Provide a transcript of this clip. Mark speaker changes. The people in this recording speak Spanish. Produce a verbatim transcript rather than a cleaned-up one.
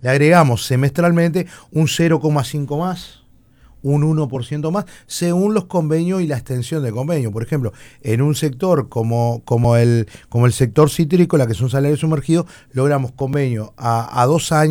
Speaker 1: le agregamos semestralmente un cero coma cinco más, un uno por ciento más, según los convenios y la extensión del convenio. Por ejemplo, en un sector como, como, el, como el sector citrícola, que es un salario sumergido, logramos convenio a, a dos años